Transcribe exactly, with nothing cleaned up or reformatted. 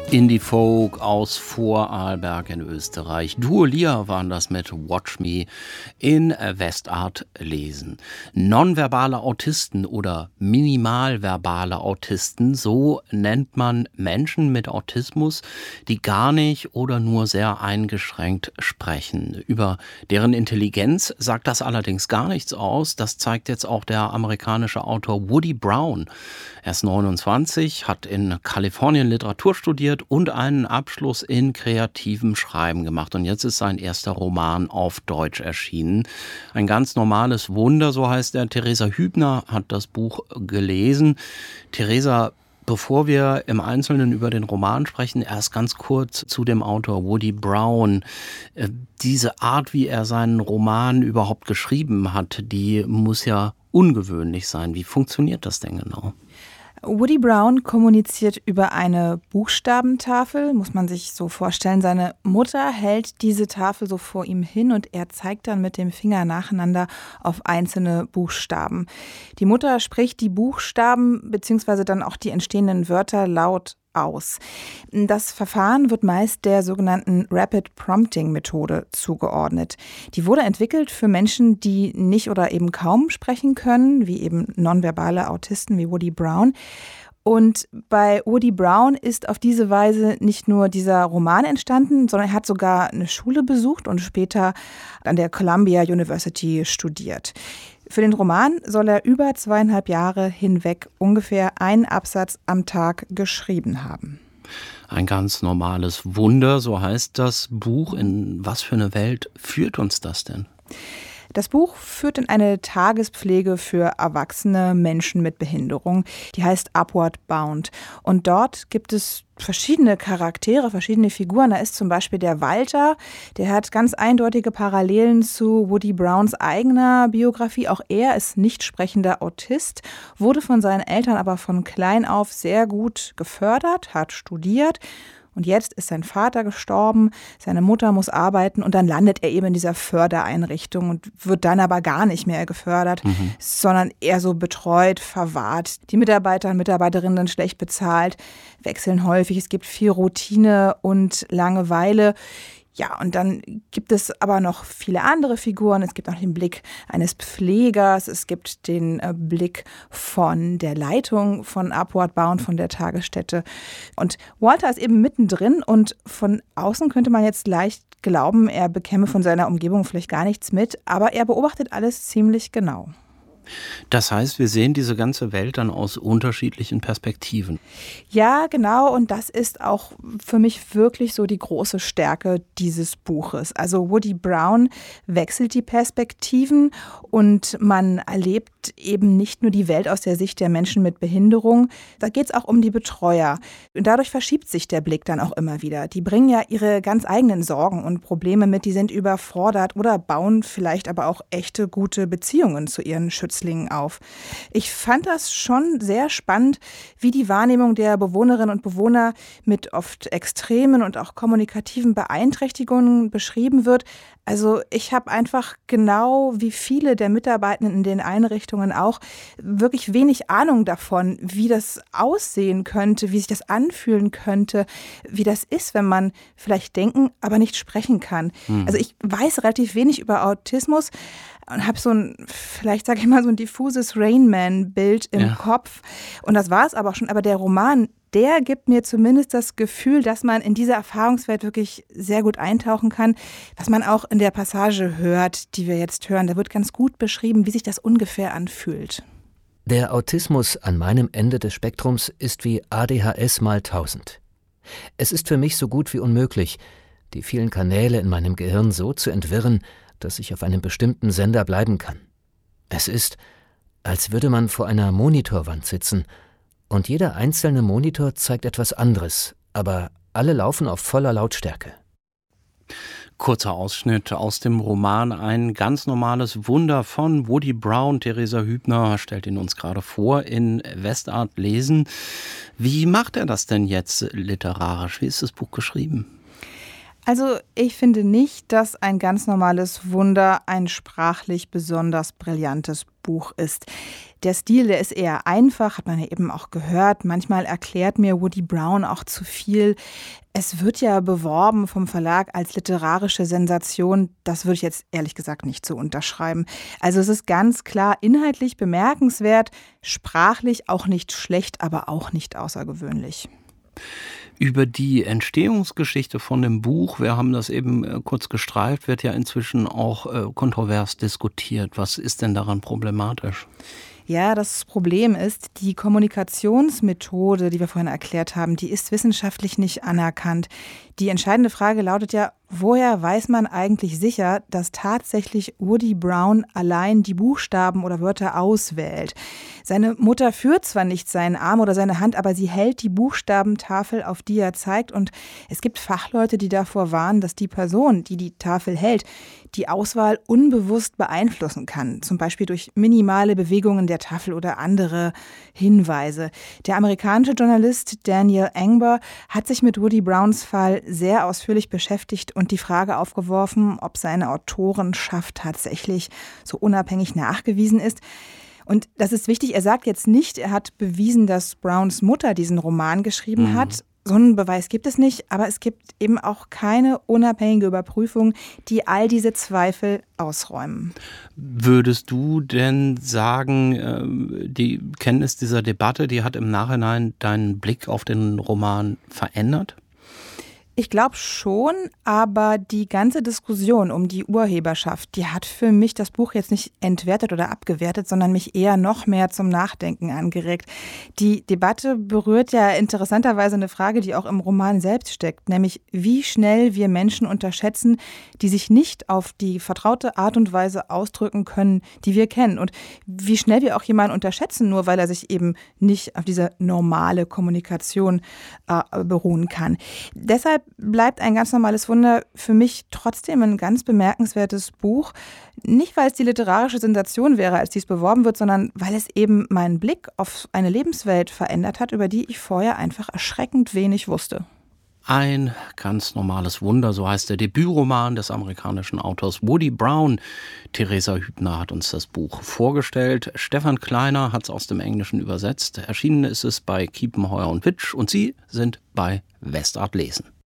Indie-Folk aus Vorarlberg in Österreich. Duo Lier waren das mit Watch Me in Westart lesen. Nonverbale Autisten oder minimalverbale Autisten, so nennt man Menschen mit Autismus, die gar nicht oder nur sehr eingeschränkt sprechen. Über deren Intelligenz sagt das allerdings gar nichts aus. Das zeigt jetzt auch der amerikanische Autor Woody Brown. Er ist neunundzwanzig, hat in Kalifornien Literatur studiert und einen Abschluss in kreativem Schreiben gemacht. Und jetzt ist sein erster Roman auf Deutsch erschienen. Ein ganz normales Wunder, so heißt er. Theresa Hübner hat das Buch gelesen. Theresa, bevor wir im Einzelnen über den Roman sprechen, erst ganz kurz zu dem Autor Woody Brown. Diese Art, wie er seinen Roman überhaupt geschrieben hat, die muss ja ungewöhnlich sein. Wie funktioniert das denn genau? Woody Brown kommuniziert über eine Buchstabentafel, muss man sich so vorstellen. Seine Mutter hält diese Tafel so vor ihm hin und er zeigt dann mit dem Finger nacheinander auf einzelne Buchstaben. Die Mutter spricht die Buchstaben bzw. dann auch die entstehenden Wörter laut aus. Das Verfahren wird meist der sogenannten Rapid Prompting Methode zugeordnet. Die wurde entwickelt für Menschen, die nicht oder eben kaum sprechen können, wie eben nonverbale Autisten wie Woody Brown. Und bei Woody Brown ist auf diese Weise nicht nur dieser Roman entstanden, sondern er hat sogar eine Schule besucht und später an der Columbia University studiert. Für den Roman soll er über zweieinhalb Jahre hinweg ungefähr einen Absatz am Tag geschrieben haben. Ein ganz normales Wunder, so heißt das Buch. In was für eine Welt führt uns das denn? Das Buch führt in eine Tagespflege für erwachsene Menschen mit Behinderung. Die heißt Upward Bound. Und dort gibt es verschiedene Charaktere, verschiedene Figuren. Da ist zum Beispiel der Walter, der hat ganz eindeutige Parallelen zu Woody Browns eigener Biografie. Auch er ist nicht sprechender Autist, wurde von seinen Eltern aber von klein auf sehr gut gefördert, hat studiert. Und jetzt ist sein Vater gestorben, seine Mutter muss arbeiten und dann landet er eben in dieser Fördereinrichtung und wird dann aber gar nicht mehr gefördert, mhm. sondern eher so betreut, verwahrt. Die Mitarbeiter und Mitarbeiterinnen sind schlecht bezahlt, wechseln häufig, es gibt viel Routine und Langeweile. Ja, und dann gibt es aber noch viele andere Figuren. Es gibt auch den Blick eines Pflegers, es gibt den äh, Blick von der Leitung von Upward Bound, von der Tagesstätte. Und Walter ist eben mittendrin und von außen könnte man jetzt leicht glauben, er bekäme von seiner Umgebung vielleicht gar nichts mit, aber er beobachtet alles ziemlich genau. Das heißt, wir sehen diese ganze Welt dann aus unterschiedlichen Perspektiven. Ja, genau. Und das ist auch für mich wirklich so die große Stärke dieses Buches. Also Woody Brown wechselt die Perspektiven und man erlebt eben nicht nur die Welt aus der Sicht der Menschen mit Behinderung. Da geht es auch um die Betreuer. Und dadurch verschiebt sich der Blick dann auch immer wieder. Die bringen ja ihre ganz eigenen Sorgen und Probleme mit. Die sind überfordert oder bauen vielleicht aber auch echte gute Beziehungen zu ihren Schützlingen auf. Ich fand das schon sehr spannend, wie die Wahrnehmung der Bewohnerinnen und Bewohner mit oft extremen und auch kommunikativen Beeinträchtigungen beschrieben wird. Also ich habe einfach genau wie viele der Mitarbeitenden in den Einrichtungen auch wirklich wenig Ahnung davon, wie das aussehen könnte, wie sich das anfühlen könnte, wie das ist, wenn man vielleicht denken, aber nicht sprechen kann. Mhm. Also ich weiß relativ wenig über Autismus und habe so ein, vielleicht sage ich mal, so ein diffuses Rain-Man-Bild im ja. Kopf. Und das war es aber auch schon. Aber der Roman, der gibt mir zumindest das Gefühl, dass man in diese Erfahrungswelt wirklich sehr gut eintauchen kann, was man auch in der Passage hört, die wir jetzt hören. Da wird ganz gut beschrieben, wie sich das ungefähr anfühlt. Der Autismus an meinem Ende des Spektrums ist wie A D H S mal tausend. Es ist für mich so gut wie unmöglich, die vielen Kanäle in meinem Gehirn so zu entwirren, dass ich auf einem bestimmten Sender bleiben kann. Es ist, als würde man vor einer Monitorwand sitzen und jeder einzelne Monitor zeigt etwas anderes, aber alle laufen auf voller Lautstärke. Kurzer Ausschnitt aus dem Roman Ein ganz normales Wunder von Woody Brown. Theresa Hübner stellt ihn uns gerade vor in Westart lesen. Wie macht er das denn jetzt literarisch? Wie ist das Buch geschrieben? Also ich finde nicht, dass Ein ganz normales Wunder ein sprachlich besonders brillantes Buch ist. Der Stil, der ist eher einfach, hat man ja eben auch gehört. Manchmal erklärt mir Woody Brown auch zu viel. Es wird ja beworben vom Verlag als literarische Sensation. Das würde ich jetzt ehrlich gesagt nicht so unterschreiben. Also es ist ganz klar inhaltlich bemerkenswert, sprachlich auch nicht schlecht, aber auch nicht außergewöhnlich. Über die Entstehungsgeschichte von dem Buch, wir haben das eben äh, kurz gestreift, wird ja inzwischen auch äh, kontrovers diskutiert. Was ist denn daran problematisch? Ja, das Problem ist, die Kommunikationsmethode, die wir vorhin erklärt haben, die ist wissenschaftlich nicht anerkannt. Die entscheidende Frage lautet ja, woher weiß man eigentlich sicher, dass tatsächlich Woody Brown allein die Buchstaben oder Wörter auswählt? Seine Mutter führt zwar nicht seinen Arm oder seine Hand, aber sie hält die Buchstabentafel, auf die er zeigt. Und es gibt Fachleute, die davor warnen, dass die Person, die die Tafel hält, die Auswahl unbewusst beeinflussen kann, zum Beispiel durch minimale Bewegungen der Tafel oder andere Hinweise. Der amerikanische Journalist Daniel Engber hat sich mit Woody Browns Fall sehr ausführlich beschäftigt und die Frage aufgeworfen, ob seine Autorenschaft tatsächlich so unabhängig nachgewiesen ist. Und das ist wichtig, er sagt jetzt nicht, er hat bewiesen, dass Browns Mutter diesen Roman geschrieben mhm. hat. So einen Beweis gibt es nicht, aber es gibt eben auch keine unabhängige Überprüfung, die all diese Zweifel ausräumen. Würdest du denn sagen, die Kenntnis dieser Debatte, die hat im Nachhinein deinen Blick auf den Roman verändert? Ich glaube schon, aber die ganze Diskussion um die Urheberschaft, die hat für mich das Buch jetzt nicht entwertet oder abgewertet, sondern mich eher noch mehr zum Nachdenken angeregt. Die Debatte berührt ja interessanterweise eine Frage, die auch im Roman selbst steckt, nämlich wie schnell wir Menschen unterschätzen, die sich nicht auf die vertraute Art und Weise ausdrücken können, die wir kennen. Und wie schnell wir auch jemanden unterschätzen, nur weil er sich eben nicht auf diese normale Kommunikation äh, beruhen kann. Deshalb bleibt ein ganz normales Wunder für mich trotzdem ein ganz bemerkenswertes Buch. Nicht, weil es die literarische Sensation wäre, als dies beworben wird, sondern weil es eben meinen Blick auf eine Lebenswelt verändert hat, über die ich vorher einfach erschreckend wenig wusste. Ein ganz normales Wunder, so heißt der Debütroman des amerikanischen Autors Woody Brown. Theresa Hübner hat uns das Buch vorgestellt. Stefan Kleiner hat es aus dem Englischen übersetzt. Erschienen ist es bei Kiepenheuer und Witsch und Sie sind bei Westart lesen.